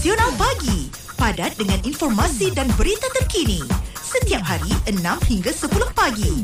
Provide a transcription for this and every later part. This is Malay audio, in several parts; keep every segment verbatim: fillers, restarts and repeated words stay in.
Motivasional Pagi. Padat dengan informasi dan berita terkini. Setiap hari enam hingga sepuluh pagi.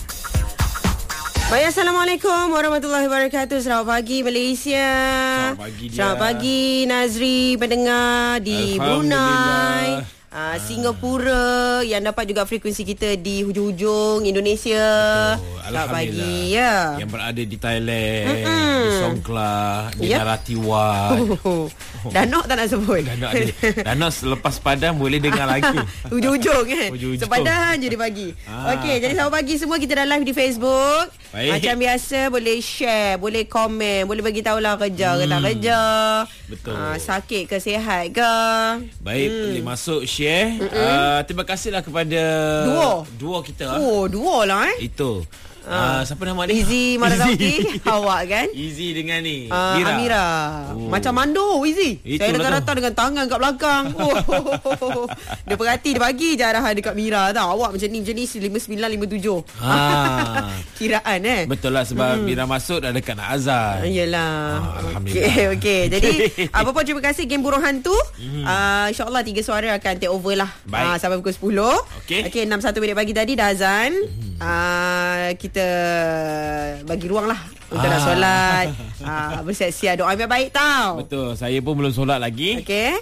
Baik, Assalamualaikum warahmatullahi wabarakatuh. Selamat pagi Malaysia. Selamat pagi dia. Selamat pagi Nazri pendengar di Brunei, uh, Singapura yang dapat juga frekuensi kita di hujung-hujung Indonesia. Betul. Selamat pagi Alhamdulillah. ya. Yang berada di Thailand, Mm-mm. di Songkla, di Ya. Naratiwat. Oh, Danok tak nak sebut. Danok ada. Danok selepas Padang boleh dengar lagi. Hujung-hujung kan. Hujung-hujung. Sepadan je dia pagi. Ah. Okey, jadi selamat pagi semua. Kita dah live di Facebook. Baik. Macam biasa, boleh share, boleh komen, boleh bagi tahulah kerja ke tak Hmm. kerja. Betul. Ah, sakit ke sihat ke. Baik, hmm. boleh masuk share. Uh, terima kasihlah kepada Duo. Duo kita. Oh, dua lah eh. Itu. Uh, siapa nama dia? Izzy Marazaki. Awak kan? Izzy dengan ni. Uh, Mira. Amira. Oh. Macam Mando, Izzy. Itulah Saya datang-datang dengan tangan kat belakang. Oh. Dia perhati, dia bagi je arahan dekat Mira tau. Awak macam ni, macam ni lima sembilan lima tujuh. Ha. Kiraan eh. Betul lah sebab hmm. Mira masuk dah dekat nak azan. Yelah. Ah, Alhamdulillah. Okey, okey. Jadi apa pun terima kasih Game Burung Hantu. Mm. Uh, InsyaAllah tiga suara akan take over lah. Baik. Uh, sampai pukul sepuluh. Okey. Okey, enam satu minit pagi tadi dah azan. Mm. Uh, kita bagi ruang lah untuk Ah. nak solat. Uh, bersiap-siap doa yang baik tau. Betul. Saya pun belum solat lagi. Okey.